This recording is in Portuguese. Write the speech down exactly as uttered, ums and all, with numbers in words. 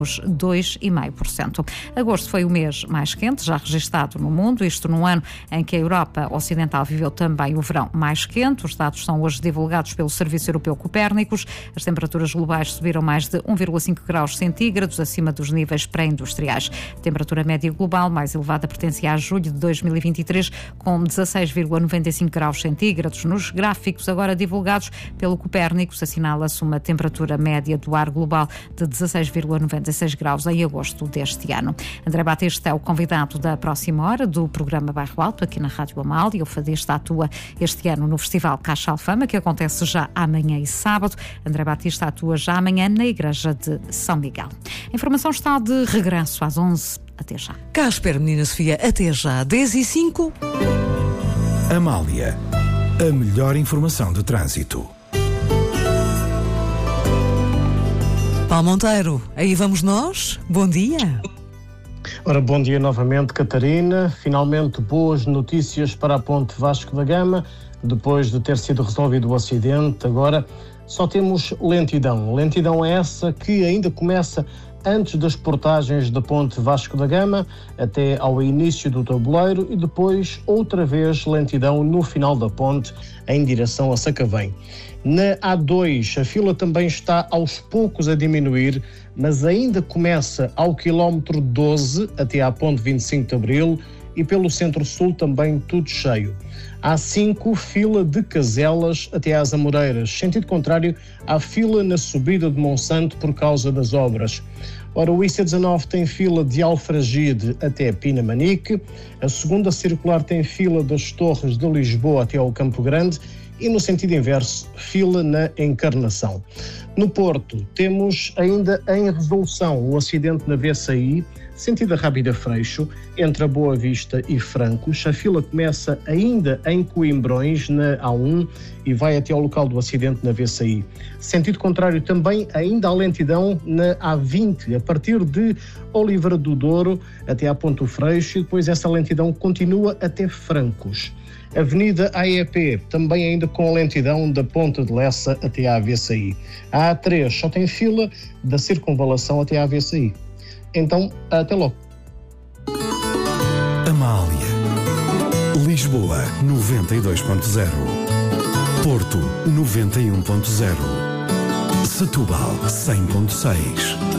dois vírgula cinco por cento. Agosto foi o mês mais quente já registado no mundo, isto num ano em que a Europa Ocidental viveu também o verão mais quente. Os dados são hoje divulgados pelo Serviço Europeu Copérnicos. As temperaturas globais subiram mais de um vírgula cinco graus centígrados acima dos níveis pré-industriais. A temperatura média global mais elevada pertencia a julho de dois mil e vinte e três, com dezasseis vírgula noventa e cinco graus centígrados. Nos gráficos agora divulgados pelo Copérnicos, assinala-se uma temperatura média do ar global de dezasseis vírgula noventa e seis graus em agosto deste ano. André Batista é o convidado da próxima hora do programa Bairro Alto, aqui na Rádio Amália. O fadista atua este ano no Festival Caixa Alfama, que acontece já amanhã e sábado. André Batista atua já amanhã na Igreja de São Miguel. A informação está de regresso às onze. Até já. Cá espero, menina Sofia. Até já. dez e cinco. Amália, a melhor informação de trânsito. Paulo Monteiro, aí vamos nós. Bom dia. Ora, bom dia novamente, Catarina. Finalmente boas notícias para a Ponte Vasco da Gama. Depois de ter sido resolvido o acidente, agora só temos lentidão. Lentidão é essa que ainda começa antes das portagens da Ponte Vasco da Gama até ao início do tabuleiro e depois outra vez lentidão no final da ponte em direção a Sacavém. Na A dois a fila também está aos poucos a diminuir, mas ainda começa ao quilómetro doze até à ponte vinte e cinco de Abril e pelo centro-sul também tudo cheio. A cinco, fila de Caselas até às Amoreiras, sentido contrário à fila na subida de Monsanto por causa das obras. Ora, o I C dezanove tem fila de Alfragide até Pinamanique, a segunda circular tem fila das Torres de Lisboa até ao Campo Grande e no sentido inverso, fila na Encarnação. No Porto, temos ainda em resolução o acidente na V C I, sentido Rábida Freixo, entre a Boa Vista e Francos. A fila começa ainda em Coimbrões, na A um, e vai até ao local do acidente na V C I. Sentido contrário também, ainda há lentidão na A vinte, a partir de Oliveira do Douro até à Ponte do Freixo, e depois essa lentidão continua até Francos. Avenida A E P, também ainda com lentidão da Ponta de Lessa até à V C I. A A três só tem fila da Circunvalação até à V C I. Então, até logo. Amália. Lisboa, noventa e dois ponto zero. Porto, noventa e um ponto zero. Setúbal, cem ponto seis.